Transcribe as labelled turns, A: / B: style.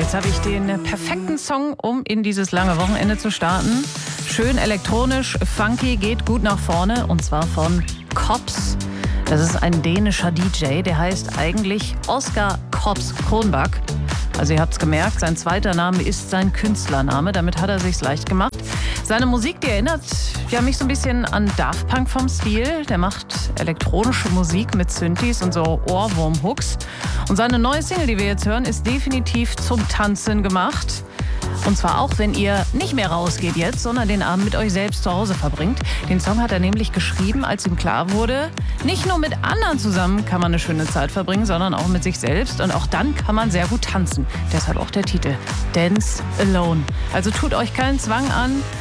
A: Jetzt habe ich den perfekten Song, um in dieses lange Wochenende zu starten. Schön elektronisch, funky, geht gut nach vorne. Und zwar von Kops. Das ist ein dänischer DJ, der heißt eigentlich Oscar Kops Kronbach. Also ihr habt es gemerkt, sein zweiter Name ist sein Künstlername. Damit hat er sich's leicht gemacht. Seine Musik, die erinnert mich so ein bisschen an Daft Punk vom Stil. Der macht elektronische Musik mit Synthes und so Ohrwurm-Hooks. Und seine neue Single, die wir jetzt hören, ist definitiv zum Tanzen gemacht. Und zwar auch, wenn ihr nicht mehr rausgeht jetzt, sondern den Abend mit euch selbst zu Hause verbringt. Den Song hat er nämlich geschrieben, als ihm klar wurde, nicht nur mit anderen zusammen kann man eine schöne Zeit verbringen, sondern auch mit sich selbst. Und auch dann kann man sehr gut tanzen. Deshalb auch der Titel Dance Alone. Also tut euch keinen Zwang an.